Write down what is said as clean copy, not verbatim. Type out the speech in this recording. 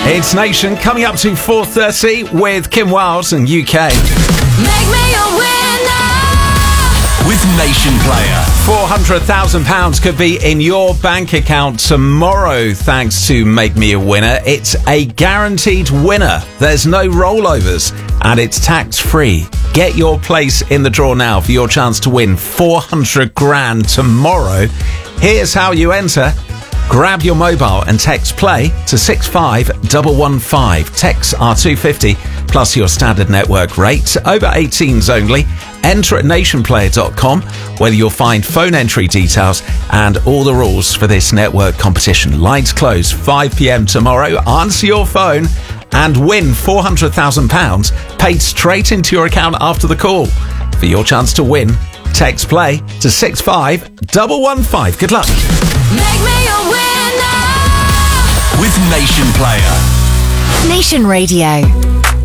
It's Nation coming up to 4:30 with Kim Wiles and UK. Make me a winner with Nation Player. £400,000 could be in your bank account tomorrow thanks to Make Me a Winner. It's a guaranteed winner. There's no rollovers and it's tax-free. Get your place in the draw now for your chance to win 400 grand tomorrow. Here's how you enter. Grab your mobile and text play to 65115. Texts are $2.50 plus your standard network rate. Over 18s only. Enter at nationplayer.com where you'll find phone entry details and all the rules for this network competition. Lines close 5 p.m. tomorrow. Answer your phone and win £400,000 paid straight into your account after the call. For your chance to win, text play to 65115. Good luck. Make me a winner with Nation Player. Nation Radio.